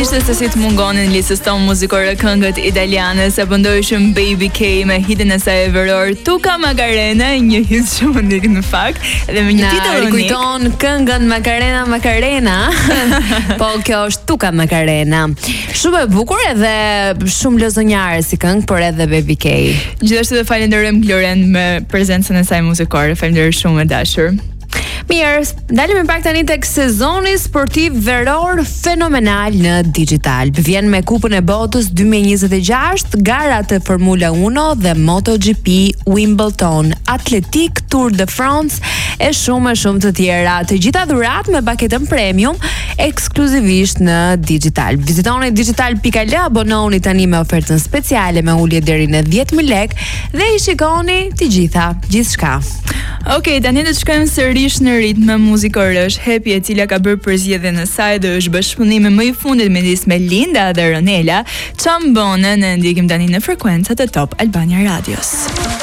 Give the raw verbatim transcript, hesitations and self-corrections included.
Ishte se si të mungonin listës tonë muzikore këngët italiane, sa pëndojshëm Baby K me hitin e saj e veror Tuka Macarena, një hit shumë unik në fakt, edhe me një titull unik. Na rikujton këngën Macarena Macarena, po kjo është Tuka Macarena. Shumë e bukur edhe shumë lozonjare si këngë, por edhe Baby K. Gjithashtu dhe falenderojmë Gloren me prezencën e saj muzikore, falenderoj shumë e dashur. Mirë, dalim e pak tani tek sezoni sportiv veror fenomenal në digital. Vjen me Kupën e Botës dy mijë e njëzet e gjashtë, garat e Formula uno dhe MotoGP, Wimbledon, Atletik, Tour de France e shumë e shumë të tjera. Të gjitha dhurat me paketën premium ekskluzivisht në digital. Vizitoni digital pikë al, abononi tani me ofertën speciale me ulje deri në dhjetë mijë lekë dhe i shikoni të gjitha, gjithçka. Okej, okay, tani do të shkojmë sërish në ritme muzikore. Është Happy e cila ka bërë përzgjedhjen e saj dhe është bashkëpunimi më i fundit midis me Linda dhe Ronela. Çambone, ne ndjekim tani në frekuencat e Top Albania Radios.